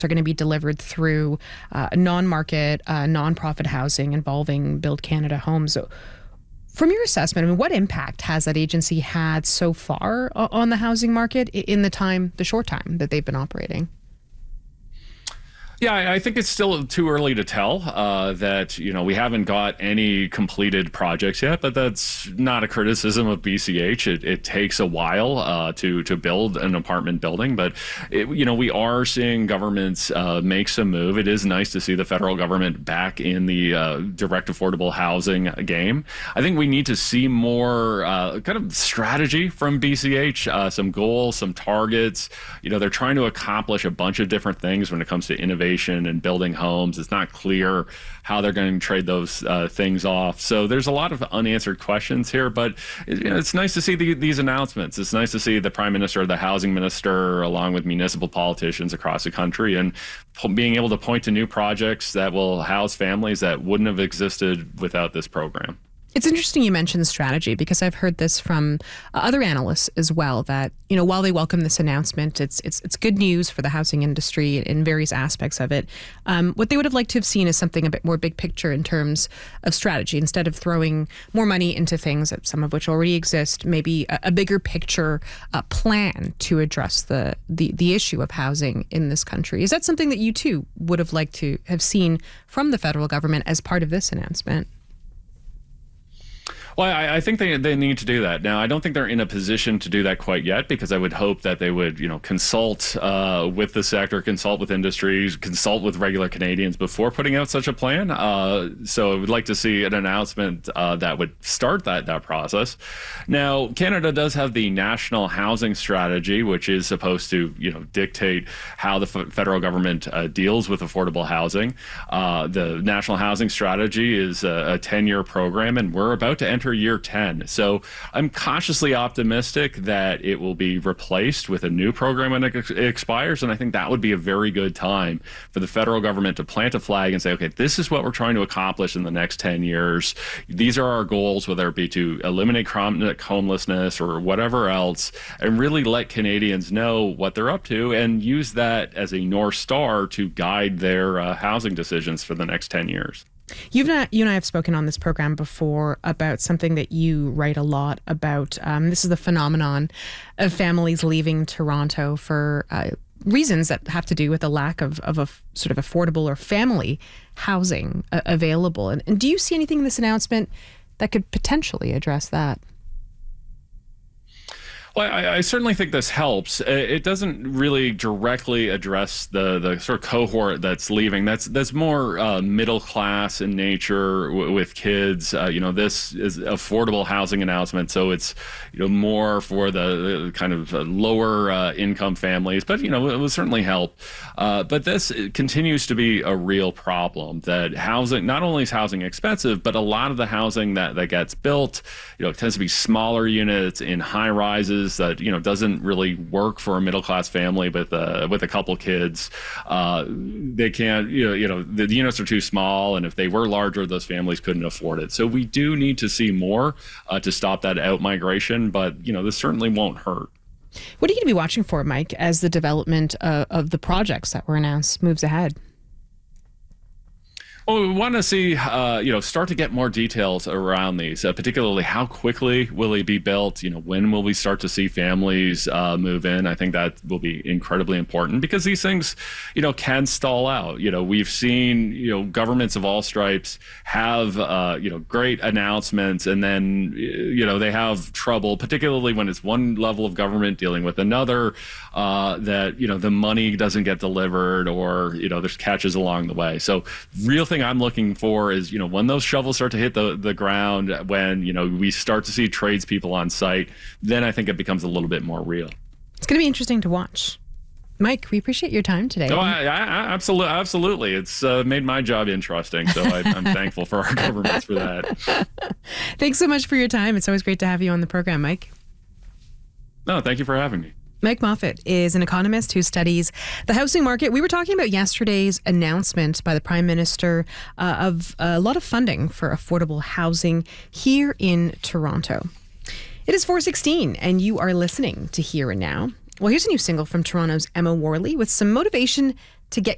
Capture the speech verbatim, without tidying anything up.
are going to be delivered through uh, non-market, uh, non-profit housing involving Build Canada Homes. So from your assessment, I mean, what impact has that agency had so far on the housing market in the time, the short time that they've been operating? Yeah, I think it's still too early to tell uh, that, you know, we haven't got any completed projects yet, but that's not a criticism of B C H. It, it takes a while uh, to, to build an apartment building, but, it, you know, we are seeing governments uh, make some move. It is nice to see the federal government back in the uh, direct affordable housing game. I think we need to see more uh, kind of strategy from B C H, uh, some goals, some targets. You know, they're trying to accomplish a bunch of different things when it comes to innovation and building homes. It's not clear how they're going to trade those uh, things off. So there's a lot of unanswered questions here, but you know, it's nice to see the, these announcements. It's nice to see the Prime Minister, the Housing Minister, along with municipal politicians across the country, and being able to point to new projects that will house families that wouldn't have existed without this program. It's interesting you mentioned strategy, because I've heard this from other analysts as well, that, you know, while they welcome this announcement, it's it's it's good news for the housing industry in various aspects of it. Um, what they would have liked to have seen is something a bit more big picture in terms of strategy, instead of throwing more money into things, that some of which already exist, maybe a, a bigger picture uh, plan to address the, the, the issue of housing in this country. Is that something that you too would have liked to have seen from the federal government as part of this announcement? Well, I, I think they, they need to do that. Now, I don't think they're in a position to do that quite yet, because I would hope that they would, you know, consult uh, with the sector, consult with industries, consult with regular Canadians before putting out such a plan. Uh, so I would like to see an announcement uh, that would start that, that process. Now, Canada does have the National Housing Strategy, which is supposed to, you know, dictate how the f- federal government uh, deals with affordable housing. Uh, the National Housing Strategy is a ten-year program, and we're about to enter year ten. So I'm cautiously optimistic that it will be replaced with a new program when it ex- expires. And I think that would be a very good time for the federal government to plant a flag and say, okay, this is what we're trying to accomplish in the next ten years. These are our goals, whether it be to eliminate chronic homelessness or whatever else, and really let Canadians know what they're up to and use that as a North Star to guide their uh, housing decisions for the next ten years. You've not, you and I have spoken on this program before about something that you write a lot about. Um, this is the phenomenon of families leaving Toronto for uh, reasons that have to do with a lack of, of a f- sort of affordable or family housing uh, available. And, and do you see anything in this announcement that could potentially address that? Well, I, I certainly think this helps. It doesn't really directly address the, the sort of cohort that's leaving. That's that's more uh, middle class in nature w- with kids. Uh, you know, this is affordable housing announcement, so it's, you know, more for the, the kind of lower uh, income families. But you know, it will certainly help. Uh, but this continues to be a real problem. That housing, not only is housing expensive, but a lot of the housing that that gets built, you know, it tends to be smaller units in high rises that, you know, doesn't really work for a middle class family with uh, with a couple kids. Uh, they can't, you know, you know, the, the units are too small, and if they were larger, those families couldn't afford it. So we do need to see more uh, to stop that out migration, but you know, this certainly won't hurt. What are you going to be watching for, Mike, as the development uh, of the projects that were announced moves ahead? Well, we want to see, uh, you know, start to get more details around these, uh, particularly how quickly will they be built? You know, when will we start to see families uh, move in? I think that will be incredibly important, because these things, you know, can stall out. You know, we've seen, you know, governments of all stripes have, uh, you know, great announcements, and then, you know, they have trouble, particularly when it's one level of government dealing with another, uh, that, you know, the money doesn't get delivered, or, you know, there's catches along the way. So real thing I'm looking for is, you know, when those shovels start to hit the, the ground, when, you know, we start to see tradespeople on site, then I think it becomes a little bit more real. It's going to be interesting to watch. Mike, we appreciate your time today. Oh, I, I, absolutely, absolutely. It's uh, made my job interesting, so I, I'm thankful for our governments for that. Thanks so much for your time. It's always great to have you on the program, Mike. No, thank you for having me. Mike Moffat is an economist who studies the housing market. We were talking about yesterday's announcement by the Prime Minister uh, of a lot of funding for affordable housing here in Toronto. It is four sixteen, and you are listening to Here and Now. Well, here's a new single from Toronto's Emma Worley with some motivation to get